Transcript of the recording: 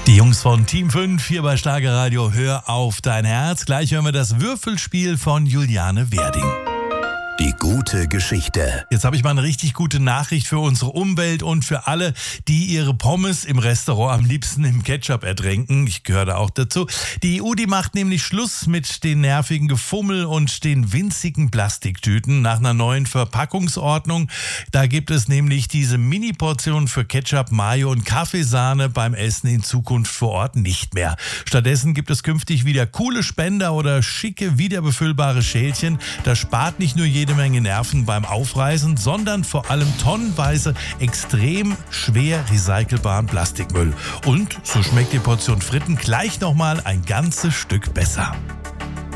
Die Jungs von Team 5 hier bei Starke Radio, hör auf dein Herz. Gleich hören wir das Würfelspiel von Juliane Werding. Die gute Geschichte. Jetzt habe ich mal eine richtig gute Nachricht für unsere Umwelt und für alle, die ihre Pommes im Restaurant am liebsten im Ketchup ertränken. Ich gehöre da auch dazu. Die EU, die macht nämlich Schluss mit den nervigen Gefummel und den winzigen Plastiktüten nach einer neuen Verpackungsordnung. Da gibt es nämlich diese Mini-Portionen für Ketchup, Mayo und Kaffeesahne beim Essen in Zukunft vor Ort nicht mehr. Stattdessen gibt es künftig wieder coole Spender oder schicke, wiederbefüllbare Schälchen. Das spart nicht nur jede Menge Nerven beim Aufreißen, sondern vor allem tonnenweise extrem schwer recycelbaren Plastikmüll. Und so schmeckt die Portion Fritten gleich nochmal ein ganzes Stück besser.